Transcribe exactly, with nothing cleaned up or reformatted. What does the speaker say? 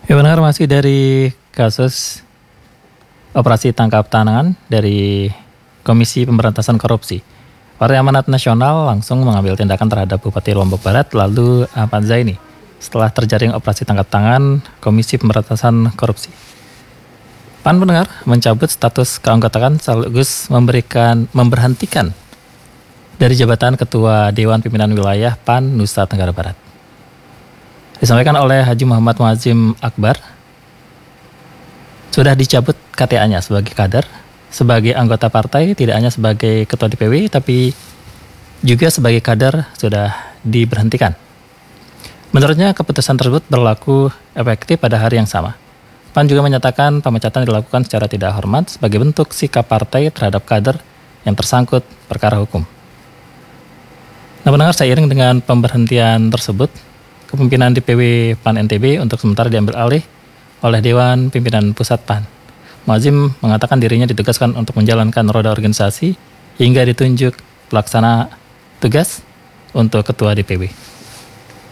Ya benar, masih dari kasus operasi tangkap tangan dari Komisi Pemberantasan Korupsi. Partai Amanat Nasional langsung mengambil tindakan terhadap Bupati Lombok Barat lalu Ahmad Zaini setelah terjaring operasi tangkap tangan Komisi Pemberantasan Korupsi. P A N pendengar mencabut status keanggotaan sekaligus memberikan memberhentikan dari jabatan Ketua Dewan Pimpinan Wilayah P A N Nusa Tenggara Barat. Disampaikan oleh Haji Muhammad Muazzim Akbar, sudah dicabut K T A-nya sebagai kader, sebagai anggota partai, tidak hanya sebagai ketua D P W, tapi juga sebagai kader sudah diberhentikan. Menurutnya keputusan tersebut berlaku efektif pada hari yang sama. P A N juga menyatakan pemecatan dilakukan secara tidak hormat sebagai bentuk sikap partai terhadap kader yang tersangkut perkara hukum. Nah, pendengar, seiring dengan pemberhentian tersebut, kepemimpinan D P W P A N N T B untuk sementara diambil alih oleh Dewan Pimpinan Pusat P A N. Muazzim mengatakan dirinya ditugaskan untuk menjalankan roda organisasi hingga ditunjuk pelaksana tugas untuk Ketua D P W.